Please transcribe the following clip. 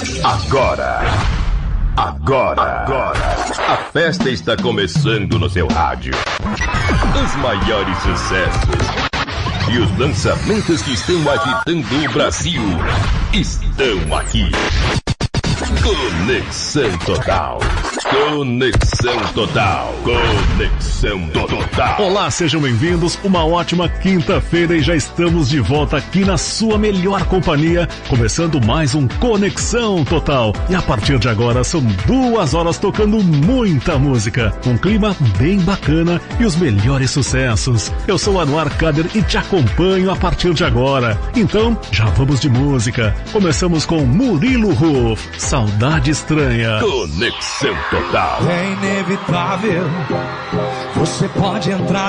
Agora, a festa está começando no seu rádio. Os maiores sucessos e os lançamentos que estão agitando o Brasil estão aqui. Conexão Total. Conexão Total. Conexão Total. Olá, sejam bem-vindos. Uma ótima quinta-feira e já estamos de volta aqui na sua melhor companhia, começando mais um Conexão Total. E a partir de agora são 2 horas tocando muita música, um clima bem bacana e os melhores sucessos. Eu sou Anuar Kader e te acompanho a partir de agora. Então, já vamos de música. Começamos com Murilo Ruf, Saudade Estranha. Conexão Total. É inevitável, você pode entrar